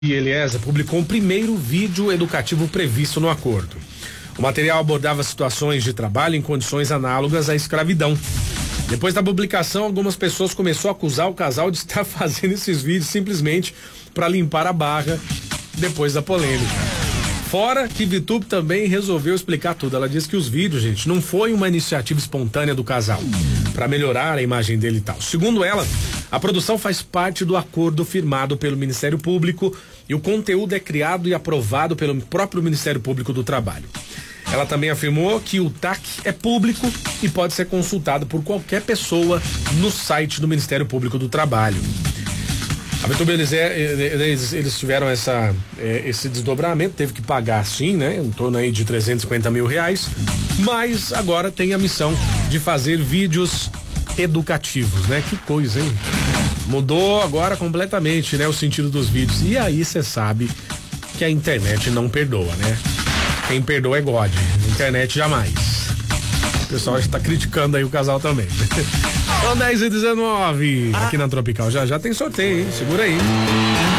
E Eliezer publicou o primeiro vídeo educativo previsto no acordo. O material abordava situações de trabalho em condições análogas à escravidão. Depois da publicação, algumas pessoas começaram a acusar o casal de estar fazendo esses vídeos simplesmente para limpar a barra depois da polêmica. Fora que ViTube também resolveu explicar tudo. Ela disse que os vídeos, gente, não foi uma iniciativa espontânea do casal para melhorar a imagem dele e tal. Segundo ela, a produção faz parte do acordo firmado pelo Ministério Público e o conteúdo é criado e aprovado pelo próprio Ministério Público do Trabalho. Ela também afirmou que o TAC é público e pode ser consultado por qualquer pessoa no site do Ministério Público do Trabalho. A ViTube, eles tiveram esse desdobramento, teve que pagar sim, né? Em torno aí de R$350 mil, mas agora tem a missão de fazer vídeos educativos, né? Que coisa, hein? Mudou agora completamente, né? O sentido dos vídeos. E aí você sabe que a internet não perdoa, né? Quem perdoa é God, a internet jamais. O pessoal está criticando aí o casal também. São 10h19 aqui na Tropical. Já tem sorteio, hein? Segura aí.